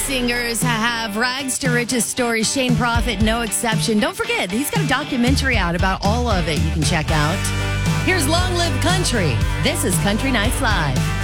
singers have rags to riches stories. Shane Prophet, no exception. Don't forget, he's got a documentary out about all of it you can check out. Here's Long Live Country. This is Country Nights Live.